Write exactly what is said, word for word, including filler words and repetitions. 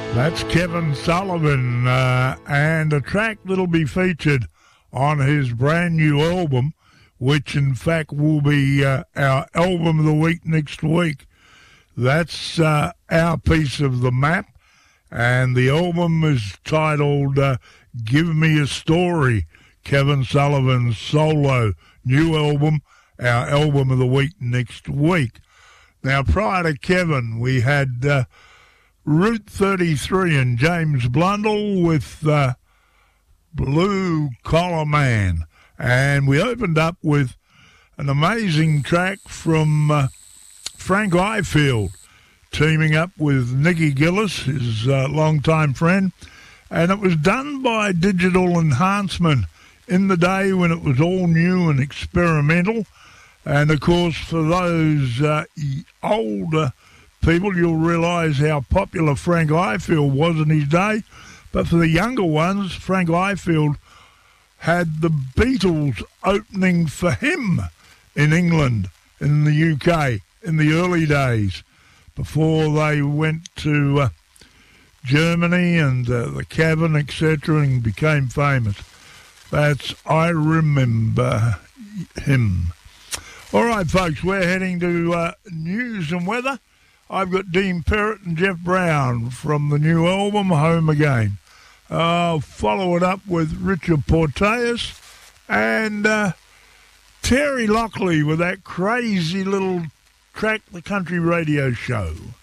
That's Kevin Sullivan, uh, and a track that'll be featured on his brand new album, which in fact will be uh, our album of the week next week. That's uh, Our Piece of the Map, and the album is titled uh, Give Me a Story, Kevin Sullivan's solo new album, our album of the week next week. Now, prior to Kevin, we had uh, Route thirty-three and James Blundell with uh, Blue Collar Man. And we opened up with an amazing track from uh, Frank Ifield, teaming up with Nicky Gillis, his uh, longtime friend. And it was done by Digital Enhancement in the day when it was all new and experimental. And, of course, for those uh, older people, you'll realise how popular Frank Ifield was in his day. But for the younger ones, Frank Ifield had the Beatles opening for him in England, in the U K, in the early days, before they went to uh, Germany and uh, the Cavern, et cetera, and became famous. That's I Remember Him. All right, folks, we're heading to uh, news and weather. I've got Dean Perrott and Jeff Brown from the new album, Home Again. I'll follow it up with Richard Porteous and uh, Terry Lockley with that crazy little track, The Country Radio Show.